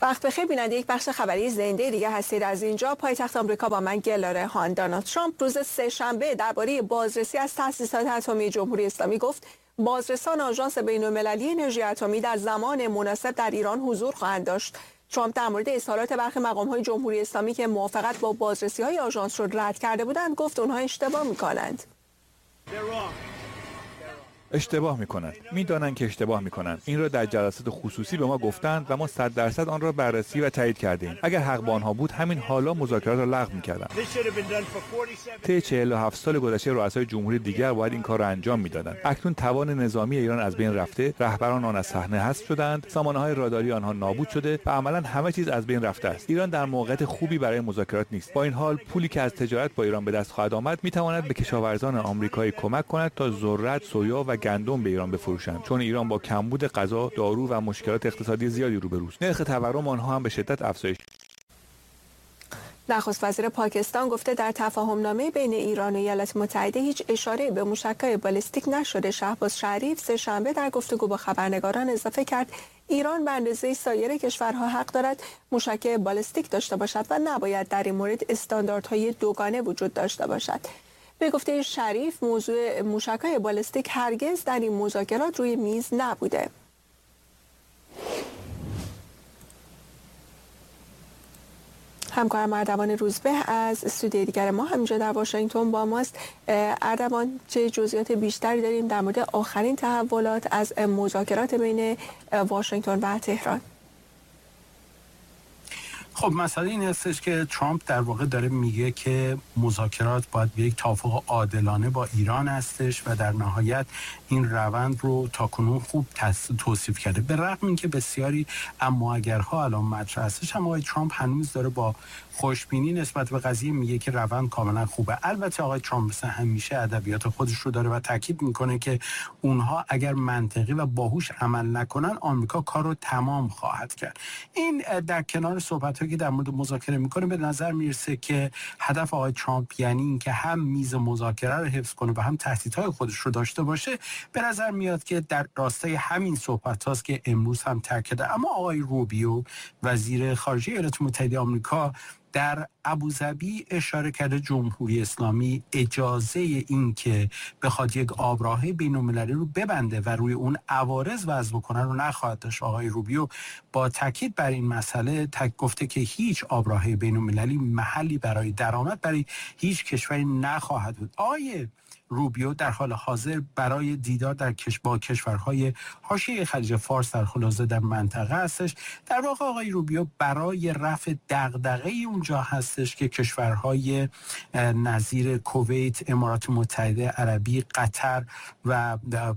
وقت بخیر بیننده یک بخش خبری زنده دیگه هستید از اینجا پایتخت آمریکا با من گلاره هان. دونالد ترامپ روز سه‌شنبه درباره بازرسی از تأسیسات اتمی جمهوری اسلامی گفت بازرسان آژانس بین‌المللی انرژی اتمی در زمان مناسب در ایران حضور خواهند داشت. ترامپ در مورد اظهارات برخی مقام‌های جمهوری اسلامی که موافقت با بازرسی‌های آژانس را رد کرده بودند گفت اونها اشتباه می‌کنند. اشتباه میکنند. میدانند که اشتباه میکنند. این را در جلسات خصوصی به ما گفتند و ما 100% آن را بررسی و تایید کردیم. اگر حق با آنها بود همین حالا مذاکرات را لغو میکردند. طی 47 سال گذشته رؤسای جمهوری دیگر باید این کار را انجام میدادند. اکنون توان نظامی ایران از بین رفته، رهبران آن از صحنه حذف شدند، سامانه‌های راداری آنها نابود شده و عملاً همه چیز از بین رفته است. ایران در موقعیت خوبی برای مذاکرات نیست. با این حال پولی که از تجارت با ایران به دست خواهد آمد میتواند به کشاورزان آمریکایی کمک کند تا ذرت، سویا و گندم به ایران بفروشند، چون ایران با کمبود غذا، دارو و مشکلات اقتصادی زیادی روبروست. نرخ تورم آنها هم به شدت افزایش. نخست وزیر پاکستان گفته در تفاهمنامه بین ایران و ایالات متحده هیچ اشاره به موشک‌های بالستیک نشده. شهباز شریف سه‌شنبه در گفتگو با خبرنگاران اضافه کرد ایران به اندازه سایر کشورها حق دارد موشک بالستیک داشته باشد و نباید در این مورد استانداردهای دوگانه وجود داشته باشد. به گفته شریف موضوع موشک‌های بالستیک هرگز در این مذاکرات روی میز نبوده. همکارم اردوان روزبه از استودیوی دیگر ما همینجا در واشنگتن با ماست. اردوان، چه جزئیات بیشتری داریم در مورد آخرین تحولات از مذاکرات بین واشنگتن و تهران؟ خب مسئله این هستش که ترامپ در واقع داره میگه که مذاکرات باید به یک توافق عادلانه با ایران هستش و در نهایت این روند رو تاکنون خوب توصیف کرده. به رغم اینکه بسیاری اما اگرها الان مطرح هستش، اما آقای ترامپ هنوز داره با خوشبینی نسبت به قضیه میگه که روند کاملا خوبه. البته آقای ترامپ مثل همیشه ادبیات خودش رو داره و تاکید میکنه که اونها اگر منطقی و باهوش عمل نکنن آمریکا کار رو تمام خواهد کرد. این در کنار صحبت‌هایی که در مورد مذاکره میکنه به نظر میرسه که هدف آقای ترامپ یعنی این که هم میز مذاکره رو حفظ کنه و هم تهدیدهای خودش رو داشته باشه. به نظر میاد که در راستای همین صحبت هاست که امروز هم ترک کرده. اما آقای روبیو وزیر خارجه ایالات متحده آمریکا در ابوظبی اشاره کرده جمهوری اسلامی اجازه این که بخواد یک آبراهه بین‌المللی رو ببنده و روی اون عوارض وضع بکنه رو نخواهد داشت. آقای روبیو با تاکید بر این مسئله گفته که هیچ آبراهه بین‌المللی محلی برای درآمد برای هیچ کشوری نخواهد بود. آقای روبیو در حال حاضر برای دیدار با کشورهای حاشیه خلیج فارس در خلاصه در منطقه هستش. در واقع آقای روبیو برای رفع دغدغه اونجا هستش که کشورهای نظیر کویت، امارات متحده عربی، قطر و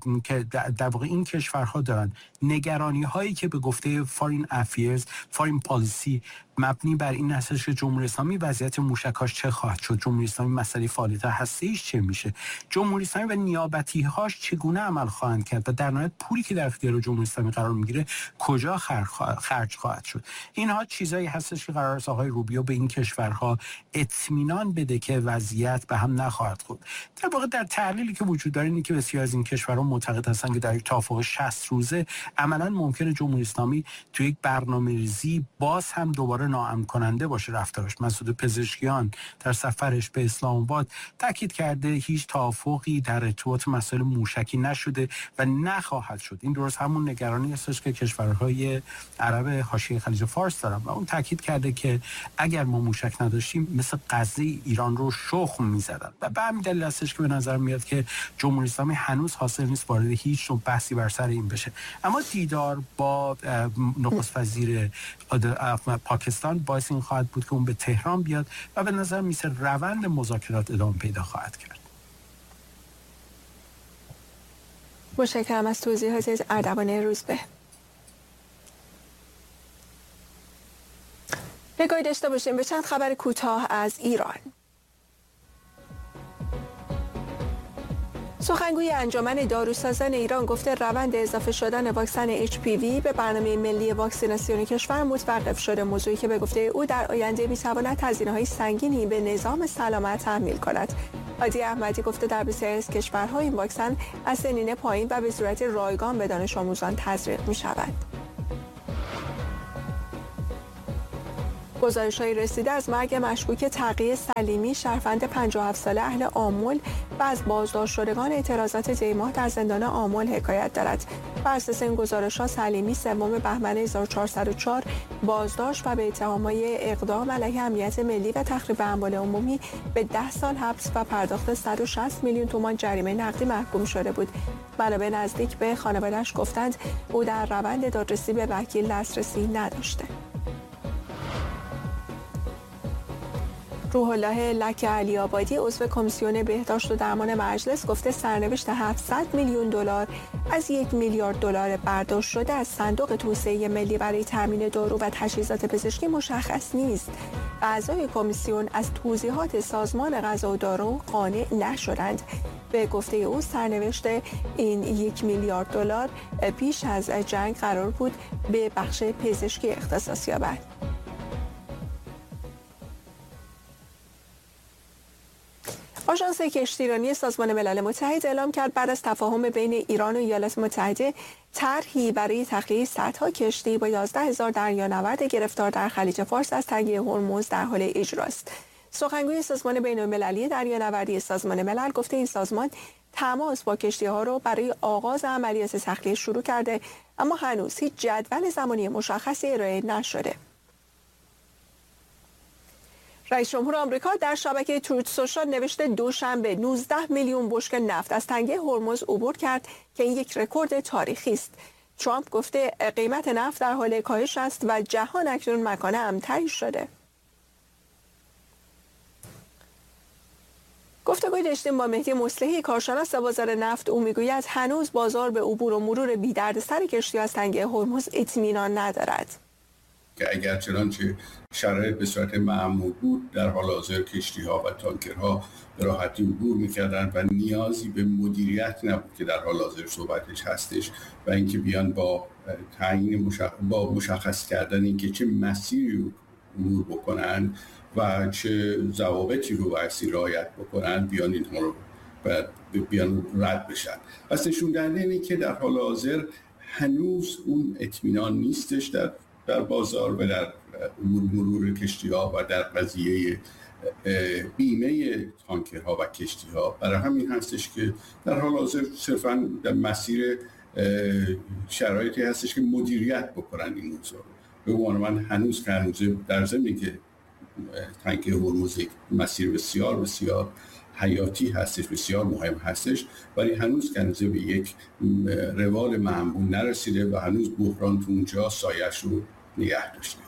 در واقع این کشورها دارن نگرانی هایی که به گفته فارین افیرز، فارین پالیسی مبنی بر این هستش که جمهوری اسلامی وضعیت موشکاش چه خواهد شد، جمهوری اسلامی مسئله فعالیت هسته‌ایش چه میشه، جمهوری اسلامی و نیابتی‌هاش چگونه عمل خواهند کرد و در نهایت پولی که در اختیار جمهوری اسلامی قرار میگیره کجا خرج خواهد شد. اینها چیزایی هستش که قرار است آقای روبیو به این کشورها اطمینان بده که وضعیت به هم نخواهد خورد. در واقع در تحلیلی که وجود داره اینه که بسیاری از این کشورها معتقد هستند که در یک توافق 60 روزه عملاً ممکنه جمهوری اسلامی تو یک برنامه‌ریزی باز هم دوباره ناامن کننده باشه رفتارش. مسعود پزشکیان در سفرش به اسلام آباد تاکید کرده هیچ توافقی در ارتباط مسائل موشکی نشده و نخواهد شد. این درست همون نگرانی هستش که کشورهای عرب حاشیه خلیج فارس دارن و اون تاکید کرده که اگر ما موشک نداشتیم مثل غزه ایران رو شخم می‌زدن و به همین دلیل هستش که به نظر میاد که جمهوری اسلامی هنوز حاضر نیست وارد هیچ نوع بحثی بر سر این بشه. اما دیدار با نخست وزیر پاکستان باعث این خواهد بود که اون به تهران بیاد و به نظر میسه روند مذاکرات ادامه پیدا خواهد کرد. متشکرم از توضیحات اردوان روزبه. نگاهی داشته باشیم به چند خبر کوتاه از ایران. سخنگوی انجمن داروسازان ایران گفته روند اضافه شدن واکسن HPV به برنامه ملی واکسیناسیون کشور متوقف شده، موضوعی که به گفته او در آینده می‌تواند هزینه‌های سنگینی به نظام سلامت تحمیل کند. هادی احمدی گفته در بسیاری از کشورها این واکسن از سنین پایین و به صورت رایگان به دانش آموزان تزریق می‌شود. گزارش‌های رسیده از مرگ مشکوک تقی سلیمی، شهروند 57 ساله اهل آمل و از بازداشت شدگان اعتراضات دی‌ماه در زندان آمل حکایت دارد. بر اساس این گزارش‌ها سلیمی سوم بهمن 1404 بازداشت و به اتهام‌های اقدام علیه امنیت ملی و تخریب اموال عمومی به 10 سال حبس و پرداخت 160 میلیون تومان جریمه نقدی محکوم شده بود. منابع نزدیک به خانواده‌اش گفتند او در روند دادرسی به وکیل دسترسی نداشته. روح الله لک علی آبادی عضو کمیسیون بهداشت و درمان مجلس گفته سرنوشت 700 میلیون دلار از 1 میلیارد دلار برداشت شده از صندوق توسعه ملی برای تامین دارو و تجهیزات پزشکی مشخص نیست. اعضای کمیسیون از توضیحات سازمان غذا و دارو قانع نشدند. به گفته او سرنوشت این 1 میلیارد دلار پیش از جنگ قرار بود به بخش پزشکی اختصاص یابد. آژانس کشتیرانی سازمان ملل متحد اعلام کرد بعد از تفاهم بین ایران و ایالات متحده طرحی برای تخلیه صدها کشتی با 11,000 دریانورد گرفتار در خلیج فارس از تنگه هرمز در حال اجراست. سخنگوی سازمان بین‌المللی دریانوردی سازمان ملل گفته این سازمان تماس با کشتی‌ها را برای آغاز عملیات تخلیه شروع کرده، اما هنوز هیچ جدول زمانی مشخصی ارائه نشده. رئیس جمهور آمریکا در شبکه تروت سوشال نوشته دوشنبه 19 میلیون بشکه نفت از تنگه هرمز عبور کرد که این یک رکورد تاریخی است. ترامپ گفته قیمت نفت در حال کاهش است و جهان اکنون مکان امن‌تری شده. گفتگوی داشتیم با مهدی مصلحی کارشناس بازار نفت. او میگوید هنوز بازار به عبور و مرور بی دردسر کشتی از تنگه هرمز اطمینان ندارد. که اگر چنانچه شرایط به صورت معمول بود در حال حاضر کشتی‌ها و تانکرها به راحتی عبور می‌کردند و نیازی به مدیریت نبود که در حال حاضر صحبتش هستش و اینکه بیان با تعیین با مشخص کردن اینکه چه مسیری رو عبور بکنن و چه ضوابطی رو بایستی رعایت بکنن بیان اینها رو بیان رد بشن. پس نشون دهنده اینه که در حال حاضر هنوز اون اطمینان نیستش در بازار و در مرور کشتی‌ها و در قضیه بیمه تانکرها و کشتی‌ها. برای همین هستش که در حال حاضر صرفاً در مسیر شرایطی هستش که مدیریت بکنن این موضوع. به عنوان من هنوز در ضمنی که تنگه هرمز مسیر بسیار بسیار حیاتی هستش، بسیار مهم هستش، ولی هنوز به یک روال معمول نرسیده و هنوز بحران تو اونجا سایه‌اش رو نگه داشته.